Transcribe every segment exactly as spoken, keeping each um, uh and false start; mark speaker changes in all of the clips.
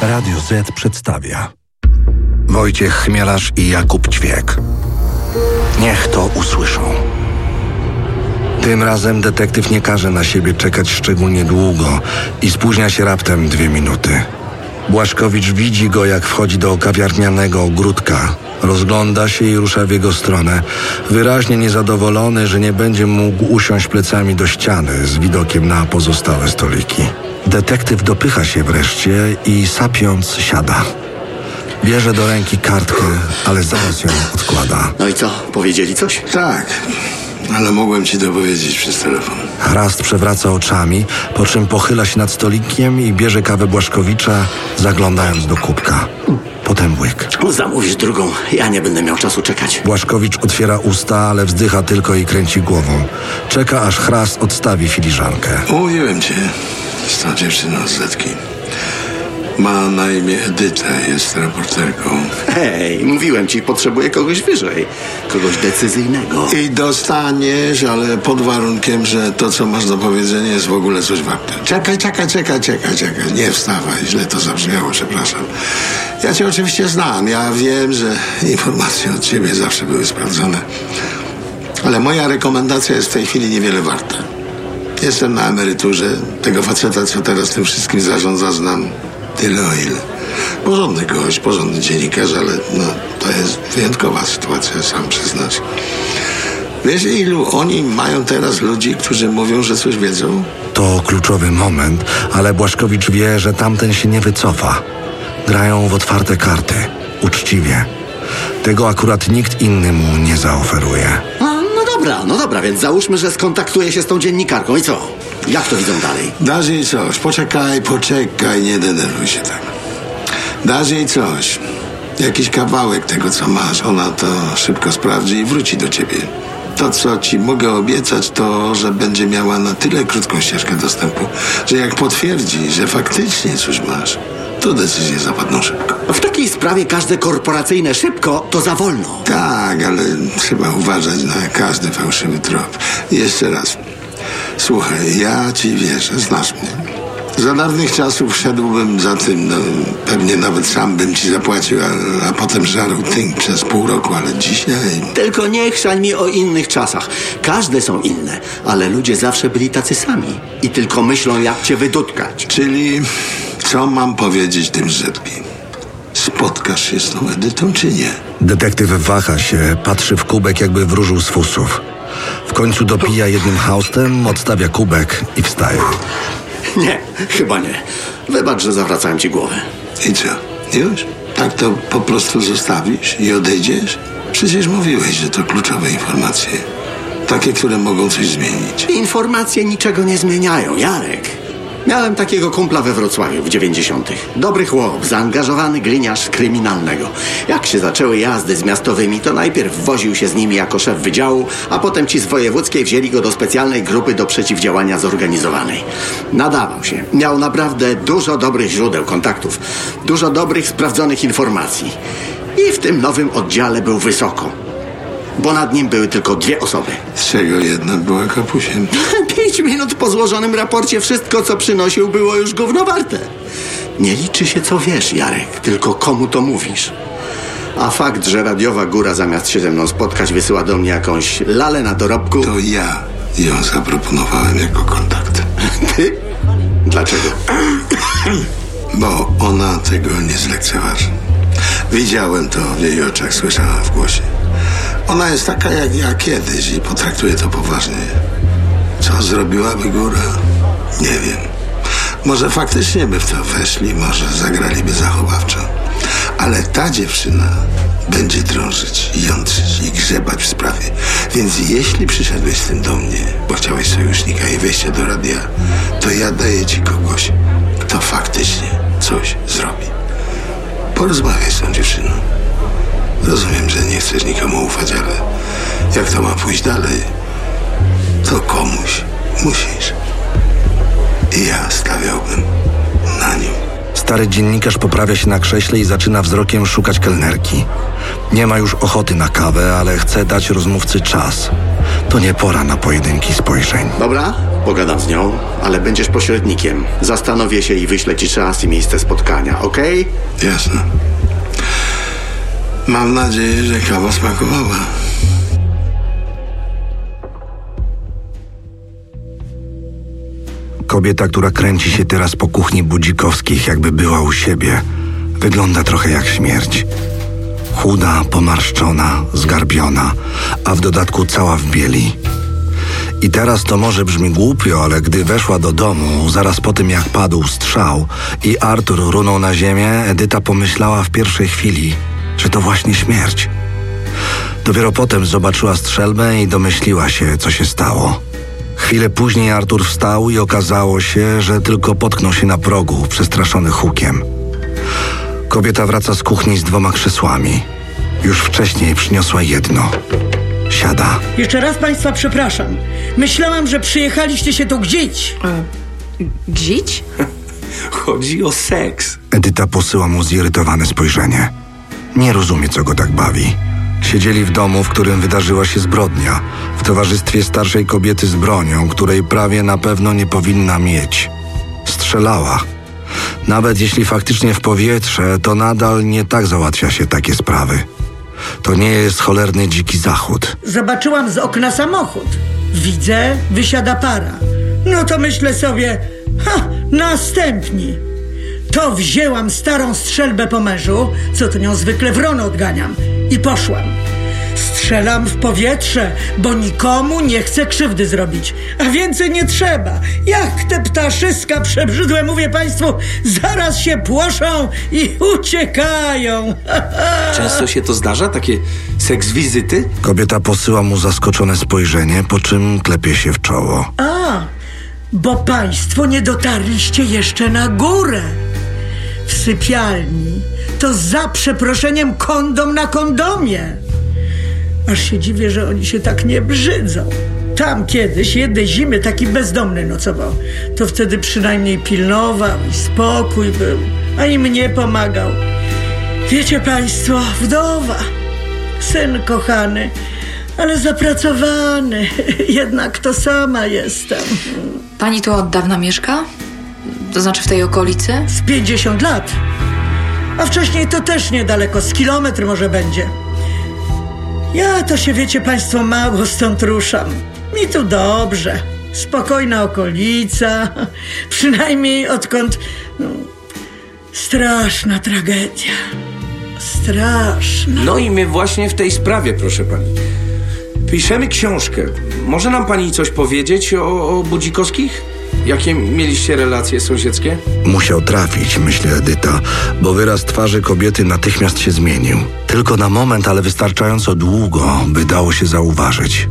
Speaker 1: Radio Z przedstawia
Speaker 2: Wojciech Chmielarz i Jakub Ćwiek. Niech to usłyszą. Tym razem detektyw nie każe na siebie czekać szczególnie długo i spóźnia się raptem dwie minuty. Błaszkowicz widzi go, jak wchodzi do kawiarnianego ogródka. Rozgląda się i rusza w jego stronę, wyraźnie niezadowolony, że nie będzie mógł usiąść plecami do ściany z widokiem na pozostałe stoliki. Detektyw dopycha się wreszcie i sapiąc siada. Bierze do ręki kartkę, ale zaraz ją odkłada.
Speaker 3: No i co? Powiedzieli coś?
Speaker 4: Tak, ale mogłem ci to powiedzieć przez telefon.
Speaker 2: Chrast przewraca oczami, po czym pochyla się nad stolikiem i bierze kawę Błaszkowicza, zaglądając do kubka. Potem łyk.
Speaker 3: Zamówisz drugą, ja nie będę miał czasu czekać.
Speaker 2: Błaszkowicz otwiera usta, ale wzdycha tylko i kręci głową. Czeka, aż Chrast odstawi filiżankę.
Speaker 4: Mówiłem ci z tą dziewczyną z Zetki. Ma na imię Edyta, jest reporterką.
Speaker 3: Hej, mówiłem ci, potrzebuję kogoś wyżej. Kogoś decyzyjnego.
Speaker 4: I dostaniesz, ale pod warunkiem, że to, co masz do powiedzenia, jest w ogóle coś warte. Czekaj, czekaj, czekaj, czekaj, czekaj. Nie wstawaj, źle to zabrzmiało, przepraszam. Ja cię oczywiście znam. Ja wiem, że informacje od ciebie zawsze były sprawdzone. Ale moja rekomendacja jest w tej chwili niewiele warta. Jestem na emeryturze. Tego faceta, co teraz tym wszystkim zarządza, znam tyle o ile. Porządny gość, porządny dziennikarz, ale no, to jest wyjątkowa sytuacja, sam przyznasz. Wiesz, ilu oni mają teraz ludzi, którzy mówią, że coś wiedzą?
Speaker 2: To kluczowy moment, ale Błaszkowicz wie, że tamten się nie wycofa. Grają w otwarte karty, uczciwie. Tego akurat nikt inny mu nie zaoferuje.
Speaker 3: A, no dobra, no dobra, więc załóżmy, że skontaktuję się z tą dziennikarką i co? Jak to widzą dalej?
Speaker 4: Dasz jej coś, poczekaj, poczekaj, nie denerwuj się tak. Dasz jej coś, jakiś kawałek tego, co masz, ona to szybko sprawdzi i wróci do ciebie. To, co ci mogę obiecać, to, że będzie miała na tyle krótką ścieżkę dostępu, że jak potwierdzi, że faktycznie coś masz, to decyzje zapadną szybko.
Speaker 3: W takiej sprawie każde korporacyjne szybko to za wolno.
Speaker 4: Tak, ale trzeba uważać na każdy fałszywy trop. Jeszcze raz. Słuchaj, ja ci wierzę, znasz mnie. Za dawnych czasów szedłbym za tym, no pewnie nawet sam bym ci zapłacił, a, a potem żarł tynk przez pół roku, ale dzisiaj...
Speaker 3: Tylko nie chrzan mi o innych czasach. Każde są inne, ale ludzie zawsze byli tacy sami. I tylko myślą, jak cię wydutkać.
Speaker 4: Czyli co mam powiedzieć tym z Zetki? Spotkasz się z tą Edytą, czy nie?
Speaker 2: Detektyw waha się, patrzy w kubek, jakby wróżył z fusów. W końcu dopija jednym haustem, odstawia kubek i wstaje.
Speaker 3: Nie, chyba nie. Wybacz, że zawracałem ci głowę.
Speaker 4: I co? Już? Tak to po prostu zostawisz i odejdziesz? Przecież mówiłeś, że to kluczowe informacje. Takie, które mogą coś zmienić.
Speaker 3: Informacje niczego nie zmieniają, Jarek. Miałem takiego kumpla we Wrocławiu w dziewięćdziesiątych. Dobry chłop, zaangażowany gliniarz kryminalnego. Jak się zaczęły jazdy z miastowymi, to najpierw woził się z nimi jako szef wydziału, a potem ci z wojewódzkiej wzięli go do specjalnej grupy do przeciwdziałania zorganizowanej. Nadawał się. Miał naprawdę dużo dobrych źródeł kontaktów. Dużo dobrych, sprawdzonych informacji. I w tym nowym oddziale był wysoko. Bo nad nim były tylko dwie osoby.
Speaker 4: Z czego jedna była kapusiem.
Speaker 3: Pięć minut po złożonym raporcie wszystko, co przynosił, było już gówno warte. Nie liczy się, co wiesz, Jarek, tylko komu to mówisz. A fakt, że radiowa góra zamiast się ze mną spotkać wysyła do mnie jakąś lalę na dorobku...
Speaker 4: To ja ją zaproponowałem jako kontakt.
Speaker 3: Ty? Dlaczego?
Speaker 4: Bo ona tego nie zlekceważy. Widziałem to w jej oczach, słyszałem w głosie. Ona jest taka jak ja kiedyś i potraktuje to poważnie. Co zrobiłaby góra? Nie wiem. Może faktycznie by w to weszli, może zagraliby zachowawczo. Ale ta dziewczyna będzie drążyć, jątrzyć i grzebać w sprawie. Więc jeśli przyszedłeś z tym do mnie, bo chciałeś sojusznika i wejście do radia, to ja daję ci kogoś, kto faktycznie coś zrobi. Porozmawiaj z tą dziewczyną. Rozumiem, że nie chcesz nikomu ufać, ale jak to ma pójść dalej, to komuś musisz. I ja stawiałbym na nią.
Speaker 2: Stary dziennikarz poprawia się na krześle i zaczyna wzrokiem szukać kelnerki. Nie ma już ochoty na kawę, ale chce dać rozmówcy czas. To nie pora na pojedynki spojrzeń.
Speaker 3: Dobra, pogadam z nią, ale będziesz pośrednikiem. Zastanowię się i wyślę ci czas i miejsce spotkania, okej?
Speaker 4: Jasne. Mam nadzieję, że kawa smakowała.
Speaker 2: Kobieta, która kręci się teraz po kuchni Budzikowskich, jakby była u siebie, wygląda trochę jak śmierć. Chuda, pomarszczona, zgarbiona, a w dodatku cała w bieli. I teraz to może brzmi głupio, ale gdy weszła do domu, zaraz po tym jak padł strzał i Artur runął na ziemię, Edyta pomyślała w pierwszej chwili, że to właśnie śmierć. Dopiero potem zobaczyła strzelbę i domyśliła się, co się stało. Chwilę później Artur wstał i okazało się, że tylko potknął się na progu, przestraszony hukiem. Kobieta wraca z kuchni z dwoma krzesłami. Już wcześniej przyniosła jedno. Siada.
Speaker 5: Jeszcze raz państwa przepraszam. Myślałam, że przyjechaliście się tu gdzić.
Speaker 6: E, gdzić?
Speaker 7: Chodzi o seks.
Speaker 2: Edyta posyła mu zirytowane spojrzenie. Nie rozumie, co go tak bawi. Siedzieli w domu, w którym wydarzyła się zbrodnia, w towarzystwie starszej kobiety z bronią, której prawie na pewno nie powinna mieć. Strzelała. Nawet jeśli faktycznie w powietrze, to nadal nie tak załatwia się takie sprawy. To nie jest cholerny dziki zachód.
Speaker 5: Zobaczyłam z okna samochód. Widzę, wysiada para. No to myślę sobie, ha, następni. To wzięłam starą strzelbę po mężu, co to nią zwykle wrono odganiam, i poszłam. Strzelam w powietrze, bo nikomu nie chcę krzywdy zrobić. A więcej nie trzeba. Jak te ptaszyska przebrzydłe, mówię państwu, zaraz się płoszą i uciekają.
Speaker 7: Często się to zdarza? Takie seks-wizyty?
Speaker 2: Kobieta posyła mu zaskoczone spojrzenie, po czym klepie się w czoło.
Speaker 5: A, bo państwo nie dotarliście jeszcze na górę. W sypialni to za przeproszeniem kondom na kondomie. Aż się dziwię, że oni się tak nie brzydzą. Tam kiedyś jednej zimy taki bezdomny nocował. To wtedy przynajmniej pilnował i spokój był, a i mnie pomagał. Wiecie państwo, wdowa, syn kochany, ale zapracowany. Jednak to sama jestem.
Speaker 6: Pani tu od dawna mieszka? To znaczy w tej okolicy?
Speaker 5: Z pięćdziesiąt lat. A wcześniej to też niedaleko, z kilometr może będzie. Ja to się, wiecie państwo, mało stąd ruszam. Mi tu dobrze. Spokojna okolica. Przynajmniej odkąd... No, straszna tragedia. Straszna.
Speaker 7: No i my właśnie w tej sprawie, proszę pani. Piszemy książkę. Może nam pani coś powiedzieć o, o Budzikowskich? Jakie mieliście relacje sąsiedzkie?
Speaker 2: Musiał trafić, myśli Edyta, bo wyraz twarzy kobiety natychmiast się zmienił. Tylko na moment, ale wystarczająco długo, by dało się zauważyć.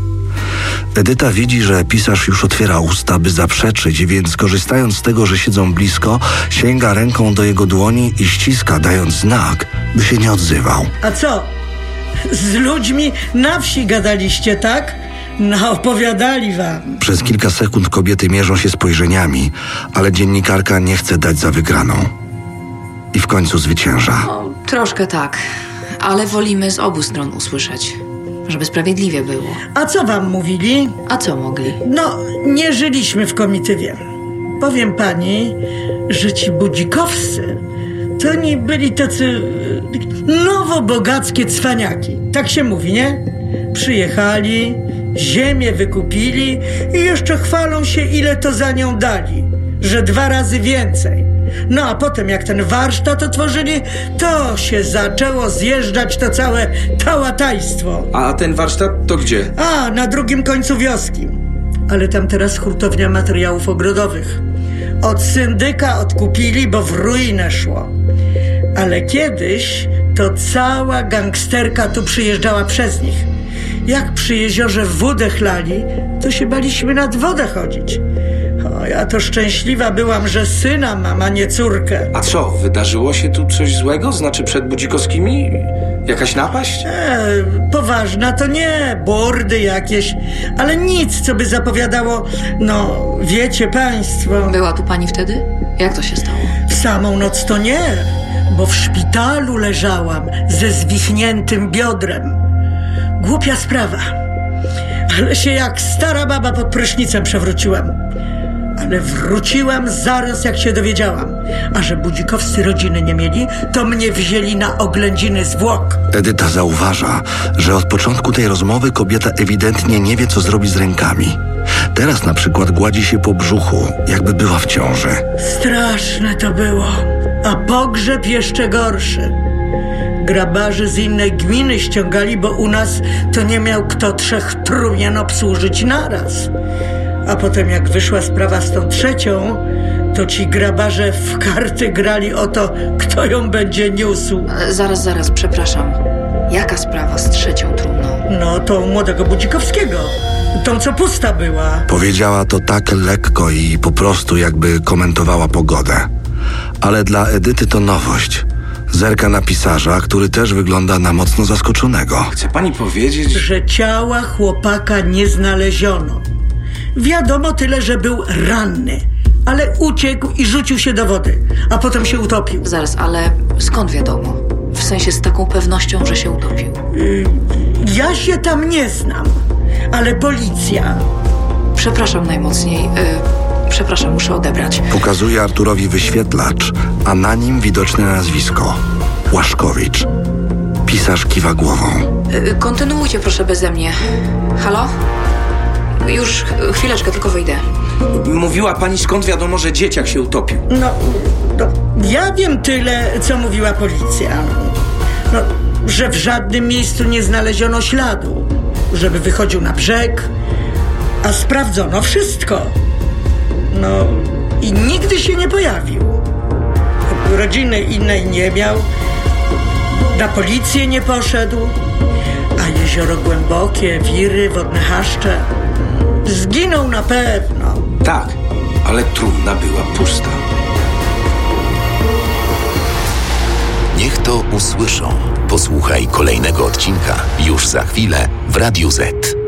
Speaker 2: Edyta widzi, że pisarz już otwiera usta, by zaprzeczyć, więc korzystając z tego, że siedzą blisko, sięga ręką do jego dłoni i ściska, dając znak, by się nie odzywał.
Speaker 5: A co? Z ludźmi na wsi gadaliście, tak? No, opowiadali wam.
Speaker 2: Przez kilka sekund kobiety mierzą się spojrzeniami, ale dziennikarka nie chce dać za wygraną. I w końcu zwycięża.
Speaker 6: O, troszkę tak, ale wolimy z obu stron usłyszeć, żeby sprawiedliwie było.
Speaker 5: A co wam mówili?
Speaker 6: A co mogli?
Speaker 5: No, nie żyliśmy w komitywie. Powiem pani, że ci Budzikowscy to oni byli tacy nowobogackie cwaniaki. Tak się mówi, nie? Przyjechali, ziemię wykupili i jeszcze chwalą się, ile to za nią dali. Że dwa razy więcej. No a potem jak ten warsztat otworzyli, to się zaczęło zjeżdżać to całe tałatajstwo.
Speaker 7: A ten warsztat to gdzie?
Speaker 5: A, na drugim końcu wioski. Ale tam teraz hurtownia materiałów ogrodowych. Od syndyka odkupili, bo w ruinę szło. Ale kiedyś to cała gangsterka tu przyjeżdżała przez nich. Jak przy jeziorze wódę chlali, to się baliśmy nad wodę chodzić. O, ja to szczęśliwa byłam, że syna mam, a nie córkę.
Speaker 7: A co, wydarzyło się tu coś złego? Znaczy przed Budzikowskimi? Jakaś napaść?
Speaker 5: E, poważna to nie, bordy jakieś, ale nic, co by zapowiadało, no, wiecie państwo.
Speaker 6: Była tu pani wtedy? Jak to się stało?
Speaker 5: W samą noc to nie, bo w szpitalu leżałam ze zwichniętym biodrem. Głupia sprawa. Ale się jak stara baba pod prysznicem przewróciłam. Ale wróciłam zaraz, jak się dowiedziałam. A że budzikowscy rodziny nie mieli, to mnie wzięli na oględziny zwłok.
Speaker 2: Edyta zauważa, że od początku tej rozmowy kobieta ewidentnie nie wie, co zrobić z rękami. Teraz na przykład gładzi się po brzuchu, jakby była w ciąży.
Speaker 5: Straszne to było. A pogrzeb jeszcze gorszy. Grabarzy z innej gminy ściągali, bo u nas to nie miał kto trzech trumien obsłużyć naraz. A potem jak wyszła sprawa z tą trzecią, to ci grabarze w karty grali o to, kto ją będzie niósł.
Speaker 6: E, Zaraz, zaraz, przepraszam. Jaka sprawa z trzecią trumną?
Speaker 5: No, tą młodego Budzikowskiego. Tą, co pusta była.
Speaker 2: Powiedziała to tak lekko i po prostu jakby komentowała pogodę. Ale dla Edyty to nowość. Zerka na pisarza, który też wygląda na mocno zaskoczonego.
Speaker 7: Chce pani powiedzieć...
Speaker 5: Że ciała chłopaka nie znaleziono. Wiadomo tyle, że był ranny, ale uciekł i rzucił się do wody, a potem się utopił.
Speaker 6: Zaraz, ale skąd wiadomo? W sensie z taką pewnością, że się utopił.
Speaker 5: Yy, ja się tam nie znam, ale policja...
Speaker 6: Przepraszam najmocniej. Yy, przepraszam, muszę odebrać.
Speaker 2: Pokazuje Arturowi wyświetlacz, a na nim widoczne nazwisko. Łaszkowicz. Pisarz kiwa głową.
Speaker 6: Yy, kontynuujcie proszę beze mnie. Halo? Już chwileczkę, tylko wyjdę.
Speaker 7: Mówiła pani, skąd wiadomo, że dzieciak się utopił?
Speaker 5: No, no, ja wiem tyle, co mówiła policja. No, że w żadnym miejscu nie znaleziono śladu, żeby wychodził na brzeg, a sprawdzono wszystko. No, i nigdy się nie pojawił. Rodziny innej nie miał, na policję nie poszedł, a jezioro głębokie, wiry, wodne chaszcze... Zginął na pewno.
Speaker 7: Tak, ale trumna była pusta.
Speaker 8: Niech to usłyszą. Posłuchaj kolejnego odcinka już za chwilę w Radiu Z.